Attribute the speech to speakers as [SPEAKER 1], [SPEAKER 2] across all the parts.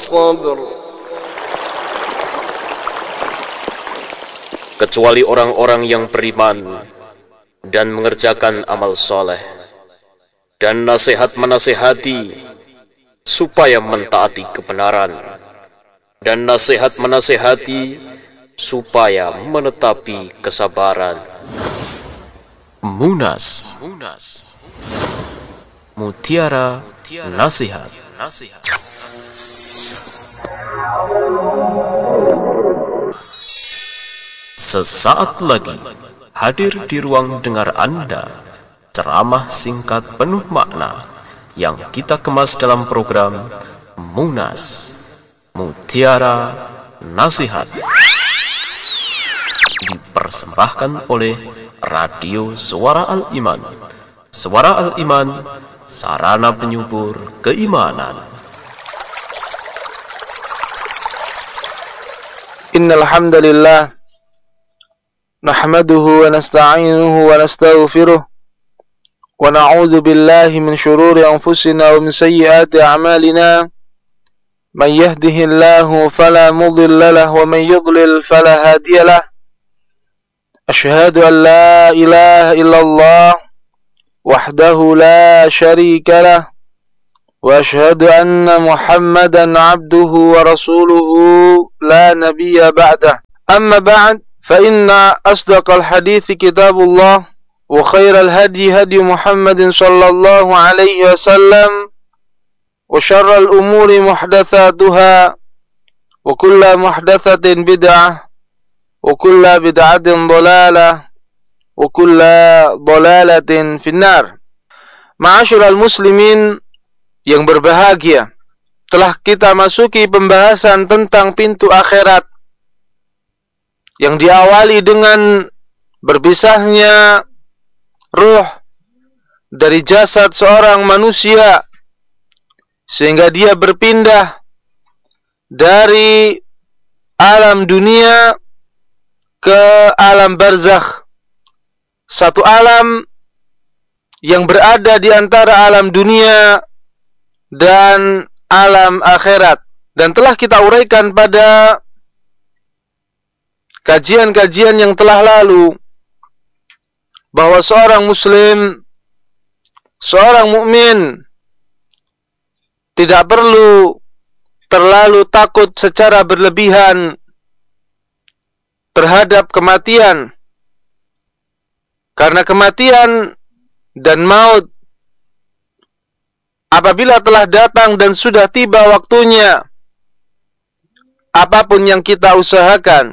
[SPEAKER 1] والصبر.
[SPEAKER 2] Kecuali orang-orang yang beriman dan mengerjakan amal soleh, dan nasihat menasihati supaya mentaati kebenaran, dan nasihat menasihati supaya menetapi kesabaran. Munas, mutiara nasihat. Sesaat lagi hadir di ruang dengar Anda ceramah singkat penuh makna yang kita kemas dalam program Munas, Mutiara Nasihat, dipersembahkan oleh Radio Suara Al-Iman. Suara Al-Iman, sarana penyubur keimanan.
[SPEAKER 3] Innal hamdalillah nahmaduhu wa nasta'inuhu wa nastaghfiruh wa na'udzu billahi min shururi anfusina wa min sayyiati a'malina. Man yahdihillahu fala mudilla lahu wa man yudlil fala hadiya lahu. Ashhadu an la ilaha illallah wahdahu la syarika lahu wa ashhadu anna Muhammadan 'abduhu wa rasuluhu la nabiyya ba'dah. Amma ba'd, fa inna asdaqal hadithi kitabullah wa khairal hadi hadi Muhammadin sallallahu alaihi wasallam wa syarral umuri muhdatsatuha wa kullu muhdatsatin bid'ah wa kullu bid'atin dhalalah wa kullu dhalalatin finnar. Ma'asyiral muslimin yang berbahagia, telah kita masuki pembahasan tentang pintu akhirat yang diawali dengan berpisahnya ruh dari jasad seorang manusia sehingga dia berpindah dari alam dunia ke alam barzakh, satu alam yang berada di antara alam dunia dan alam akhirat. Dan telah kita uraikan pada kajian-kajian yang telah lalu bahwa seorang muslim, seorang mukmin tidak perlu terlalu takut secara berlebihan terhadap kematian, karena kematian dan maut apabila telah datang dan sudah tiba waktunya, apapun yang kita usahakan,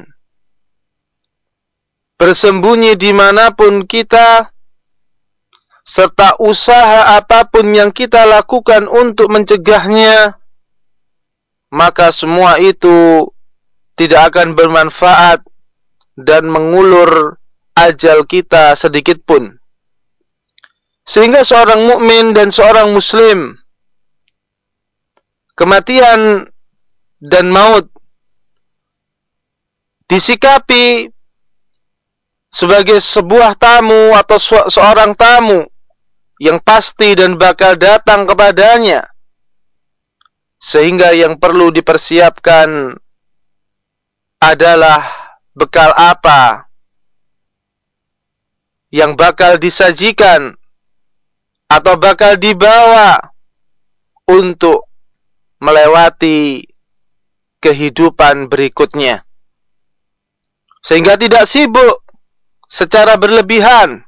[SPEAKER 3] bersembunyi dimanapun kita, serta usaha apapun yang kita lakukan untuk mencegahnya, maka semua itu tidak akan bermanfaat dan mengulur ajal kita sedikit pun. Sehingga seorang mukmin dan seorang muslim, kematian dan maut disikapi sebagai sebuah tamu atau seorang tamu yang pasti dan bakal datang kepadanya, sehingga yang perlu dipersiapkan adalah bekal apa yang bakal disajikan atau bakal dibawa untuk melewati kehidupan berikutnya, sehingga tidak sibuk secara berlebihan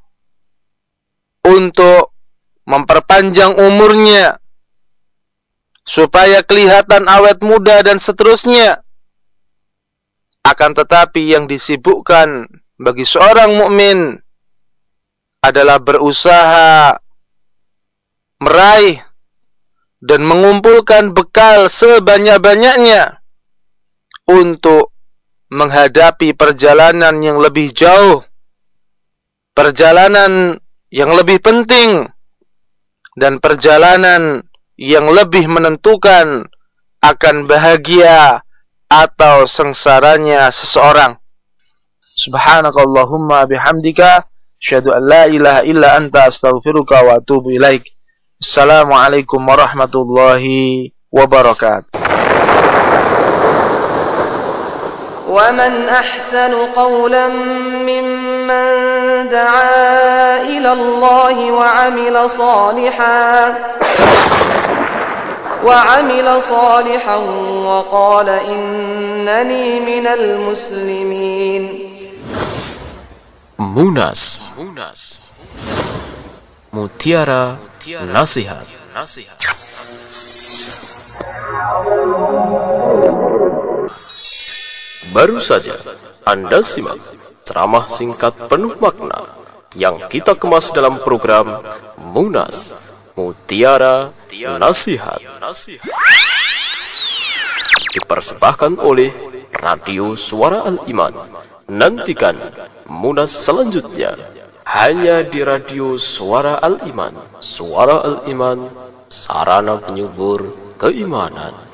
[SPEAKER 3] untuk memperpanjang umurnya supaya kelihatan awet muda dan seterusnya. Akan tetapi yang disibukkan bagi seorang mukmin adalah berusaha meraih dan mengumpulkan bekal sebanyak-banyaknya untuk menghadapi perjalanan yang lebih jauh, perjalanan yang lebih penting, dan perjalanan yang lebih menentukan akan bahagia atau sengsaranya seseorang. Subhanakallahumma bihamdika asyhadu an la ilaha illa anta astaghfiruka wa atubu ilaik. Assalamualaikum warahmatullahi wabarakatuh.
[SPEAKER 1] ومن أحسن قولا ممن دعا إلى الله وعمل صالحا وقال إنني من المسلمين.
[SPEAKER 2] Munas, mutiara nasihat. Baru saja Anda simak ceramah singkat penuh makna yang kita kemas dalam program Munas, Mutiara Nasihat, dipersembahkan oleh Radio Suara Al-Iman. Nantikan Munas selanjutnya hanya di Radio Suara Al-Iman. Suara Al-Iman, sarana penyubur keimanan.